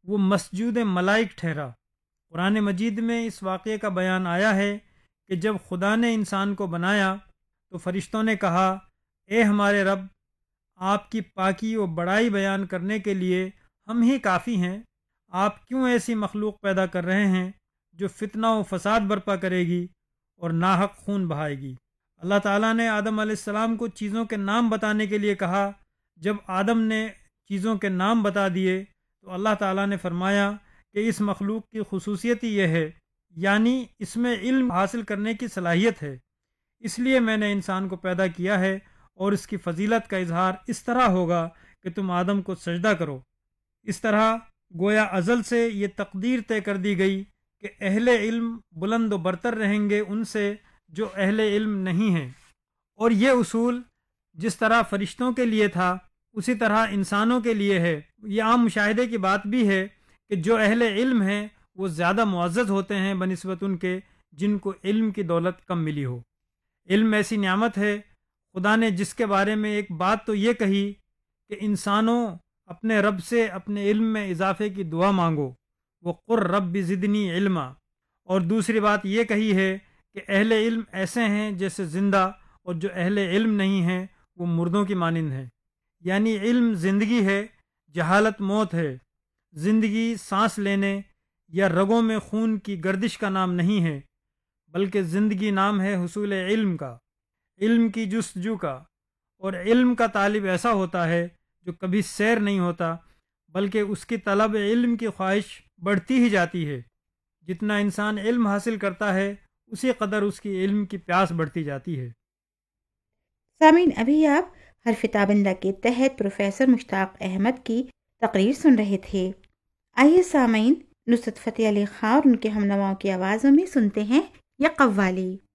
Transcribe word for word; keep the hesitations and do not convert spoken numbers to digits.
وہ مسجود ملائک ٹھہرا۔ قرآن مجید میں اس واقعے کا بیان آیا ہے کہ جب خدا نے انسان کو بنایا تو فرشتوں نے کہا، اے ہمارے رب، آپ کی پاکی و بڑائی بیان کرنے کے لیے ہم ہی کافی ہیں۔ آپ کیوں ایسی مخلوق پیدا کر رہے ہیں جو فتنہ و فساد برپا کرے گی اور ناحق خون بہائے گی؟ اللہ تعالیٰ نے آدم علیہ السلام کو چیزوں کے نام بتانے کے لیے کہا۔ جب آدم نے چیزوں کے نام بتا دیے تو اللہ تعالیٰ نے فرمایا کہ اس مخلوق کی خصوصیت ہی یہ ہے، یعنی اس میں علم حاصل کرنے کی صلاحیت ہے، اس لیے میں نے انسان کو پیدا کیا ہے، اور اس کی فضیلت کا اظہار اس طرح ہوگا کہ تم آدم کو سجدہ کرو۔ اس طرح گویا ازل سے یہ تقدیر طے کر دی گئی کہ اہل علم بلند و برتر رہیں گے ان سے جو اہل علم نہیں ہیں، اور یہ اصول جس طرح فرشتوں کے لیے تھا اسی طرح انسانوں کے لیے ہے۔ یہ عام مشاہدے کی بات بھی ہے کہ جو اہل علم ہیں وہ زیادہ معزز ہوتے ہیں بنسبت ان کے جن کو علم کی دولت کم ملی ہو۔ علم ایسی نعمت ہے، خدا نے جس کے بارے میں ایک بات تو یہ کہی کہ انسانوں اپنے رب سے اپنے علم میں اضافے کی دعا مانگو، وہ قر رب زدنی علما، اور دوسری بات یہ کہی ہے کہ اہل علم ایسے ہیں جیسے زندہ، اور جو اہل علم نہیں ہیں وہ مردوں کی مانند ہیں۔ یعنی علم زندگی ہے، جہالت موت ہے۔ زندگی سانس لینے یا رگوں میں خون کی گردش کا نام نہیں ہے، بلکہ زندگی نام ہے حصول علم کا، علم کی جستجو کا۔ اور علم کا طالب ایسا ہوتا ہے جو کبھی سیر نہیں ہوتا، بلکہ اس کی طلب علم کی خواہش بڑھتی ہی جاتی ہے۔ جتنا انسان علم حاصل کرتا ہے اسی قدر اس کی علم کی پیاس بڑھتی جاتی ہے۔ سامعین، ابھی آپ حرف تابندہ کے تحت پروفیسر مشتاق احمد کی تقریر سن رہے تھے۔ آئیے سامعین، نصرت فتح علی خان اور ان کے ہم نواؤں کی آوازوں میں سنتے ہیں یا قوالی۔